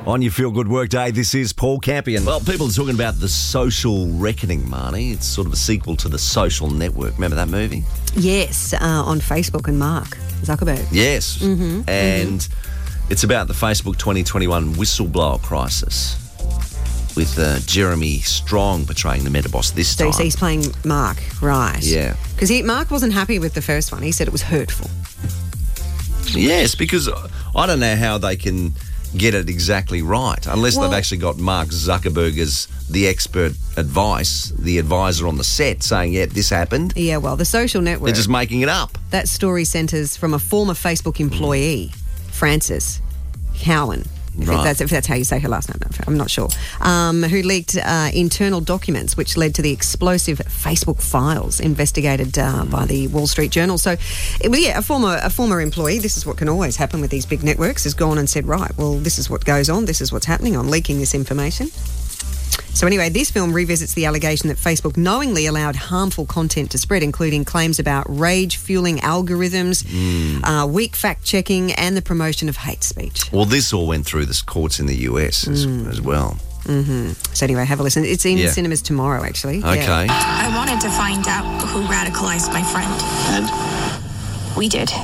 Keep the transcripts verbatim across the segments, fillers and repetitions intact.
On your Feel Good Work Day, this is Paul Campion. Well, people are talking about The Social Reckoning, Marnie. It's sort of a sequel to The Social Network. Remember that movie? Yes, uh, on Facebook and Mark Zuckerberg. Yes. Mm-hmm, and mm-hmm. it's about the Facebook twenty twenty-one whistleblower crisis with uh, Jeremy Strong portraying the meta boss this so time. So he's playing Mark, right. Yeah. Because Mark wasn't happy with the first one. He said it was hurtful. Yes, because I don't know how they can get it exactly right unless well, they've actually got Mark Zuckerberg as the expert advice, the advisor on the set saying, yeah, this happened. Yeah, well, The Social Network. They're just making it up. That story centres from a former Facebook employee, Frances Cowan. If, right. that's, if that's how you say her last name, I'm not sure, um, who leaked uh, internal documents which led to the explosive Facebook files investigated uh, by the Wall Street Journal. So, it was, yeah, a former a former employee, this is what can always happen with these big networks, has gone and said, right, well, this is what goes on, this is what's happening, I'm leaking this information. So anyway, this film revisits the allegation that Facebook knowingly allowed harmful content to spread, including claims about rage-fueling algorithms, mm. uh, weak fact-checking and the promotion of hate speech. Well, this all went through the courts in the U S as, mm. as well. Mm-hmm. So anyway, have a listen. It's in yeah. cinemas tomorrow, actually. Okay. Yeah. I wanted to find out who radicalized my friend. And? We did.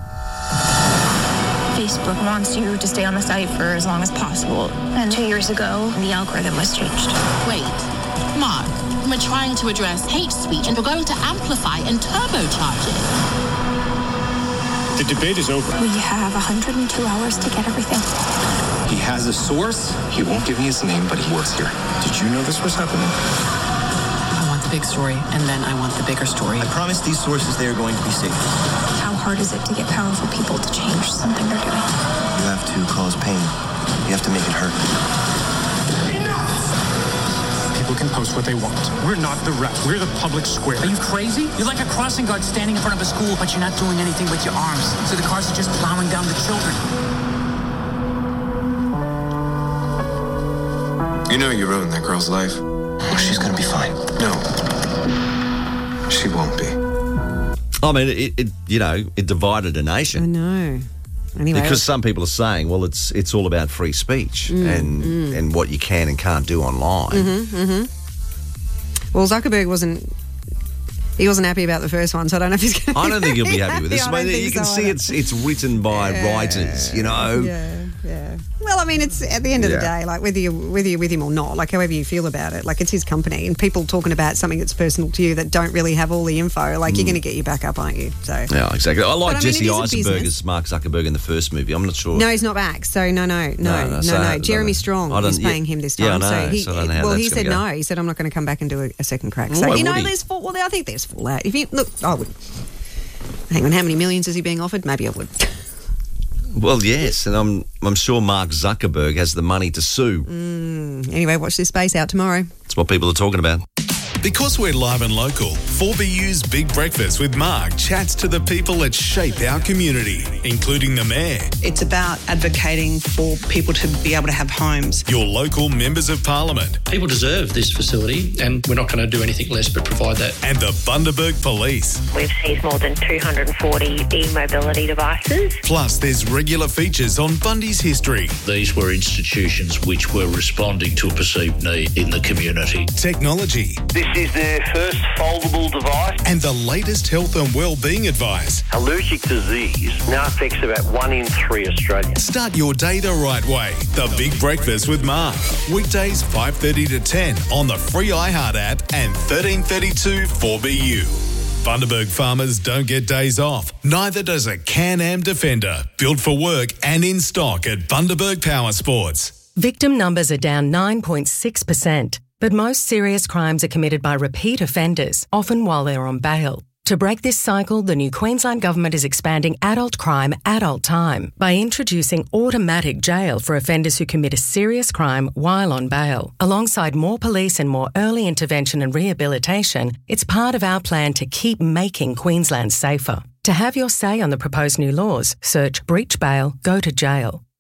Facebook wants you to stay on the site for as long as possible. And two years ago, the algorithm was changed. Wait, Mark, we're trying to address hate speech and we're going to amplify and turbocharge it. The debate is over. We have one hundred two hours to get everything. He has a source. He won't give me his name, but he works here. Did you know this was happening? I want the big story, and then I want the bigger story. I promise these sources, they are going to be safe. How hard is it to get powerful people to change something they're doing? You have to cause pain. You have to make it hurt. People can post what they want. We're not the rest. We're the public square. Are you crazy? You're like a crossing guard standing in front of a school, but you're not doing anything with your arms. So the cars are just plowing down the children. You know you ruined that girl's life. Well, she's going to be fine. No. She won't be. I mean, it, it you know, it divided a nation. I know. Anyway, because some people are saying, well, it's it's all about free speech mm, and mm. and what you can and can't do online. Mm-hmm, mm-hmm. Well, Zuckerberg wasn't he wasn't happy about the first one, so I don't know if he's going to. I don't think he'll be happy with this. I I mean, you can so see it's it's written by yeah, writers, you know. Yeah, yeah. Well, I mean, it's at the end of yeah. the day, like whether you whether you're with him or not, like however you feel about it, like it's his company, and people talking about something that's personal to you that don't really have all the info, like mm. you're going to get your back up, aren't you? So yeah, exactly. I like but, I mean, Jesse Eisenberg as Mark Zuckerberg in the first movie. I'm not sure. No, he's not back. So no, no, no, no, no. so no. Jeremy Strong is playing yeah, him this time. Yeah, I know, so he, so I don't know how well, that's he said go. no. He said I'm not going to come back and do a, a second crack. Well, So why you know, would he? there's full. Well, I think there's fallout. If you look, I would. Hang on, how many millions is he being offered? Maybe I would. Well, yes, and I'm I'm sure Mark Zuckerberg has the money to sue. Mm, anyway, watch this space out tomorrow. That's what people are talking about. Because we're live and local, four B U's Big Breakfast with Mark chats to the people that shape our community, including the Mayor. It's about advocating for people to be able to have homes. Your local members of Parliament. People deserve this facility and we're not going to do anything less but provide that. And the Bundaberg Police. We've seized more than two hundred forty e-mobility devices. Plus, there's regular features on Bundy's history. These were institutions which were responding to a perceived need in the community. Technology. This is their first foldable device. And the latest health and well-being advice. Allergic disease now affects about one in three Australians. Start your day the right way. The Big Breakfast with Mark. Weekdays five thirty to ten on the free iHeart app and thirteen thirty-two four B U. Bundaberg farmers don't get days off. Neither does a Can-Am Defender. Built for work and in stock at Bundaberg Power Sports. Victim numbers are down nine point six percent. But most serious crimes are committed by repeat offenders, often while they're on bail. To break this cycle, the new Queensland Government is expanding adult crime, adult time by introducing automatic jail for offenders who commit a serious crime while on bail. Alongside more police and more early intervention and rehabilitation, it's part of our plan to keep making Queensland safer. To have your say on the proposed new laws, search Breach Bail, Go to Jail.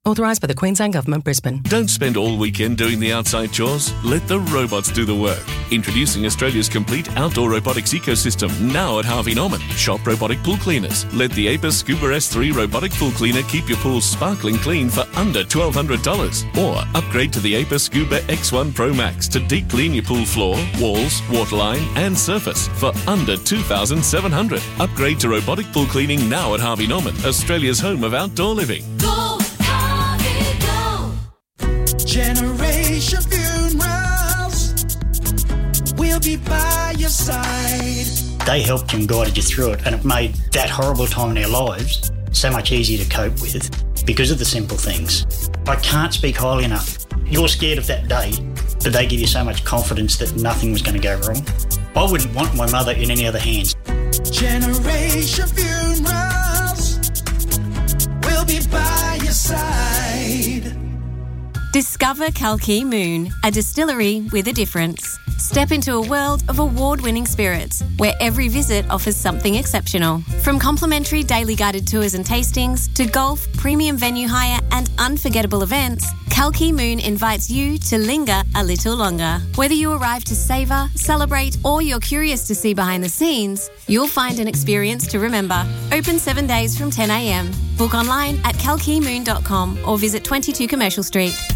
Authorised by the Queensland Government, Brisbane. Don't spend all weekend doing the outside chores. Let the robots do the work. Introducing Australia's complete outdoor robotics ecosystem now at Harvey Norman. Shop robotic pool cleaners. Let the Apis Scuba S three robotic pool cleaner keep your pool sparkling clean for under twelve hundred dollars. Or upgrade to the Apis Scuba X one Pro Max to deep clean your pool floor, walls, waterline and surface for under two thousand seven hundred dollars. Upgrade to robotic pool cleaning now at Harvey Norman, Australia's home of outdoor living. Go, Harvey, go! Generation Funerals, we'll be by your side. They helped you and guided you through it, and it made that horrible time in our lives so much easier to cope with because of the simple things. I can't speak highly enough. You're scared of that day, but they give you so much confidence that nothing was going to go wrong. I wouldn't want my mother in any other hands. Generation Funerals, we'll be by your side. Discover Kalki Moon, a distillery with a difference. Step into a world of award-winning spirits, where every visit offers something exceptional. From complimentary daily guided tours and tastings to golf, premium venue hire and unforgettable events, Kalki Moon invites you to linger a little longer. Whether you arrive to savour, celebrate or you're curious to see behind the scenes, you'll find an experience to remember. Open seven days from ten a m. Book online at kalki moon dot com or visit twenty-two Commercial Street.